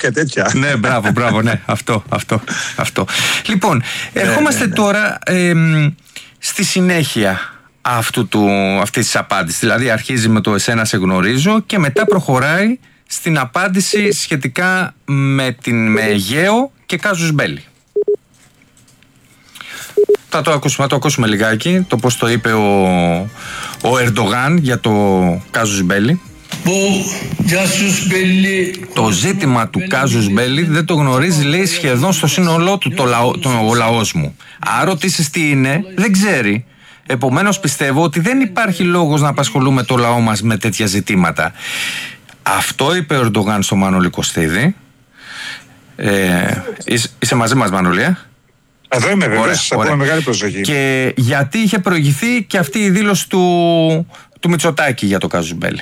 και τέτοια. Ναι, μπράβο, ναι, αυτό. Λοιπόν, ερχόμαστε τώρα στη συνέχεια αυτής της απάντησης. Δηλαδή αρχίζει με το «εσένα σε γνωρίζω» και μετά προχωράει στην απάντηση σχετικά με Αιγαίο και κάζους μπέλι. Θα το ακούσουμε λιγάκι, το πώς το είπε ο Ερντογάν για το κάζους μπέλι. Το ζήτημα του κάζους μπέλι δεν το γνωρίζει, λέει, σχεδόν στο σύνολό του ο λαός μου. Αν ρωτήσεις τι είναι, δεν ξέρει. Επομένως πιστεύω ότι δεν υπάρχει λόγος να απασχολούμε το λαό μας με τέτοια ζητήματα. Αυτό είπε ο Ερντογάν στο Μανώλη Κωστίδη. Είσαι μαζί μας, Μανώλη? Εδώ είμαι, βέβαια, σας ακούω με μεγάλη προσοχή. Και γιατί είχε προηγηθεί και αυτή η δήλωση του Μητσοτάκη για το κάζους μπέλι.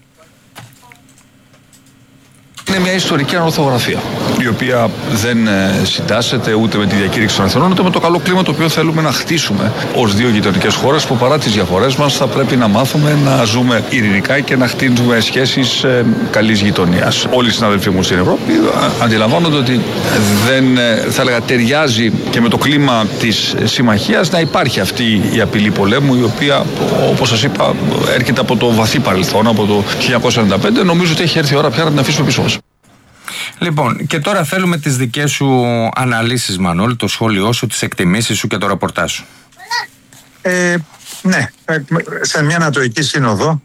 Είναι μια ιστορική ανορθογραφία, η οποία δεν συντάσσεται ούτε με τη διακήρυξη των Αθηνών, ούτε με το καλό κλίμα το οποίο θέλουμε να χτίσουμε ως δύο γειτονικές χώρες που παρά τις διαφορές μας θα πρέπει να μάθουμε να ζούμε ειρηνικά και να χτίζουμε σχέσεις καλής γειτονίας. Όλοι οι συναδελφοί μου στην Ευρώπη αντιλαμβάνονται ότι δεν, θα έλεγα, ταιριάζει και με το κλίμα της συμμαχίας να υπάρχει αυτή η απειλή πολέμου, η οποία, όπως σας είπα, έρχεται από το βαθύ παρελθόν, από το 1995. Νομίζω ότι έχει έρθει η ώρα πια να την αφήσουμε πίσω μας. Λοιπόν, και τώρα θέλουμε τις δικές σου αναλύσεις, Μανώλη, το σχόλιο σου, τις εκτιμήσεις σου και το ρεπορτάζ σου. Ναι, σε μια ανατολική σύνοδο,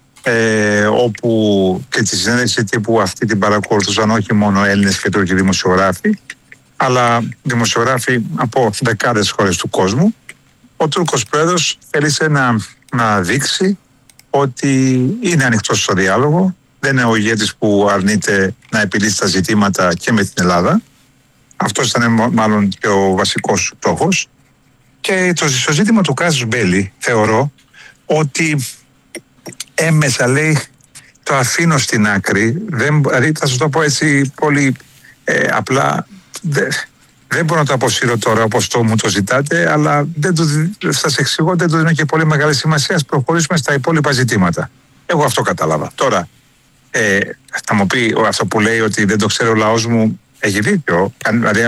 όπου και τη συνέντευξη τύπου αυτή την παρακολουθούσαν όχι μόνο Έλληνες και Τούρκοι δημοσιογράφοι, αλλά δημοσιογράφοι από δεκάδες χώρες του κόσμου, ο Τούρκος πρόεδρος θέλησε να δείξει ότι είναι ανοιχτός στο διάλογο. Δεν είναι ο ηγέτης που αρνείται να επιλύσει τα ζητήματα και με την Ελλάδα. Αυτός ήταν μάλλον και ο βασικός στόχος. Και το ζήτημα του κάζους μπέλι θεωρώ ότι έμεσα, λέει, το αφήνω στην άκρη. Δηλαδή θα σας το πω έτσι πολύ απλά. Δεν μπορώ να το αποσύρω τώρα όπως μου το ζητάτε, αλλά σας εξηγώ, δεν του δίνω και πολύ μεγάλη σημασία. Ας προχωρήσουμε στα υπόλοιπα ζητήματα. Εγώ αυτό κατάλαβα. Τώρα, θα μου πει αυτό που λέει ότι δεν το ξέρει ο λαός μου, έχει δίκιο. Δηλαδή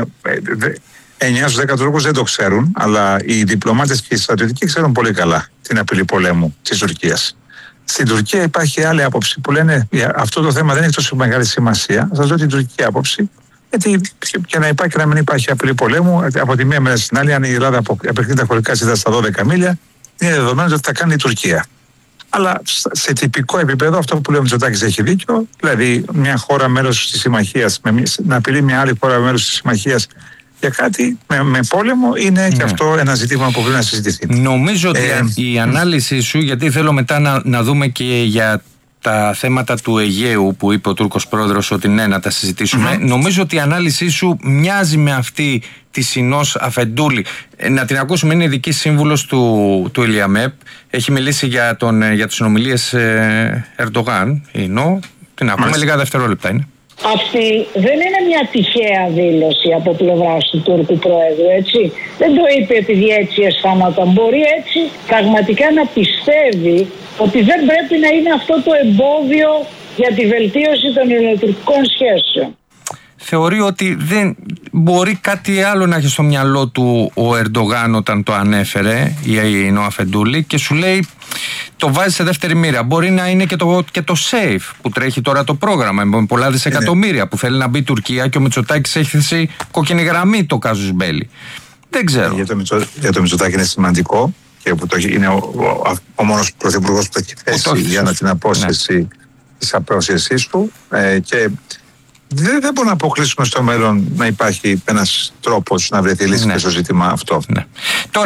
9 στους 10 Τούρκους δεν το ξέρουν, αλλά οι διπλωμάτες και οι στρατιωτικοί ξέρουν πολύ καλά την απειλή πολέμου της Τουρκίας. Στην Τουρκία υπάρχει άλλη άποψη που λένε αυτό το θέμα δεν έχει τόσο μεγάλη σημασία. Θα σας δω την τουρκική άποψη. Γιατί και να υπάρχει και να μην υπάρχει απειλή πολέμου, από τη μία μέρα στην άλλη, αν η Ελλάδα απεκτεί τα χωρικά σύντατα στα 12 μίλια, είναι δεδομένο ότι θα κάνει η Τουρκία. Αλλά σε τυπικό επίπεδο, αυτό που λέει ο Μητσοτάκης έχει δίκιο, δηλαδή μια χώρα μέλος της συμμαχίας, να απειλεί μια άλλη χώρα μέλος της συμμαχίας για κάτι με πόλεμο, είναι και αυτό ένα ζήτημα που πρέπει να συζητηθεί. Νομίζω ότι η ανάλυση σου, γιατί θέλω μετά να δούμε και για τα θέματα του Αιγαίου που είπε ο Τούρκος πρόεδρος ότι ναι, να τα συζητήσουμε. Νομίζω ότι η ανάλυση σου μοιάζει με αυτή τη Συνός Αφεντούλη. Να την ακούσουμε, είναι ειδική σύμβουλος του Ηλιαμέπ. Έχει μιλήσει για τις συνομιλίες Ερντογάν. Την ακούμε, λίγα δευτερόλεπτα είναι. Αυτή δεν είναι μια τυχαία δήλωση από πλευράς του Τούρκου Πρόεδρου, έτσι. Δεν το είπε επειδή έτσι αισθάνονταν. Μπορεί έτσι πραγματικά να πιστεύει ότι δεν πρέπει να είναι αυτό το εμπόδιο για τη βελτίωση των ελληνοτουρκικών σχέσεων. Θεωρεί ότι δεν μπορεί κάτι άλλο να έχει στο μυαλό του ο Ερντογάν όταν το ανέφερε η Νόα Φεντούλη και σου λέει το βάζει σε δεύτερη μοίρα. Μπορεί να είναι και το SAFE που τρέχει τώρα το πρόγραμμα με πολλά δισεκατομμύρια που θέλει να μπει η Τουρκία και ο Μητσοτάκης έχει θέσει κόκκινη γραμμή το κάζους μπέλι. Δεν ξέρω. Για το Μητσοτάκη είναι σημαντικό και που είναι ο μόνος πρωθυπουργός που το έχει θέσει για την απόσυρση της απόσυρσής του και δεν μπορούμε να αποκλείσουμε στο μέλλον να υπάρχει ένας τρόπος να βρεθεί λύση και στο ζήτημα αυτό. Ναι. Τώρα,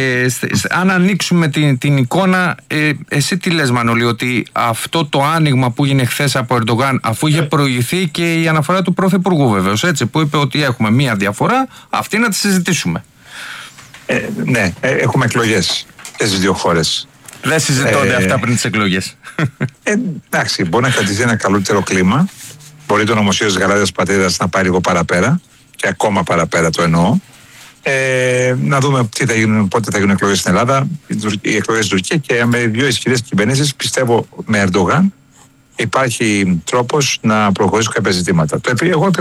αν ανοίξουμε την εικόνα, εσύ τι λες, Μανώλη, ότι αυτό το άνοιγμα που έγινε χθες από Ερντογάν, αφού είχε προηγηθεί και η αναφορά του Πρωθυπουργού βεβαίως, έτσι, που είπε ότι έχουμε μία διαφορά, αυτή να τη συζητήσουμε. Ναι, έχουμε εκλογές και στις δύο χώρες. Δεν συζητώνται αυτά πριν τις εκλογές. Εντάξει, μπορεί να κρατηθεί ένα καλύτερο κλίμα. Μπορεί το νομοσχέδιο της Γαλάζιας Πατρίδας να πάει λίγο παραπέρα και ακόμα παραπέρα το εννοώ. Να δούμε τι θα γίνουν, πότε θα γίνουν εκλογές στην Ελλάδα, οι εκλογές στην Τουρκία και με δύο ισχυρές κυβερνήσεις, πιστεύω με Ερντογάν υπάρχει τρόπος να προχωρήσουν κάποια ζητήματα. Εγώ